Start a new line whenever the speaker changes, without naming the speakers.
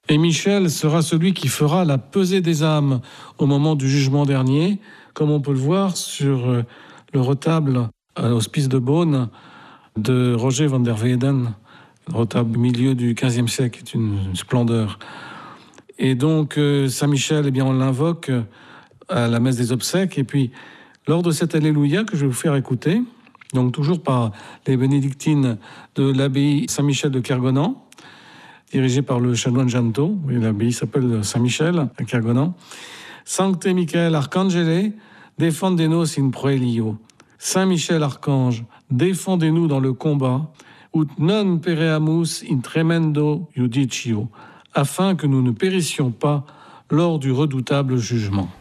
Et Michel sera celui qui fera la pesée des âmes au moment du jugement dernier, comme on peut le voir sur le retable à l'hospice de Beaune de Roger van der Weyden, le retable du milieu du XVe siècle, qui est une splendeur. Et donc, Saint-Michel, eh bien, on l'invoque à la messe des obsèques. Et puis, lors de cet Alléluia que je vais vous faire écouter, donc toujours par les bénédictines de l'abbaye Saint-Michel de Kergonan, dirigée par le chanoine Janto, et l'abbaye s'appelle Saint-Michel à Kergonan. Sancte Michael Arcangele, defendenos in proelio. Saint-Michel Archange, défendez-nous dans le combat, ut non pereamus in tremendo judicio, afin que nous ne périssions pas lors du redoutable jugement.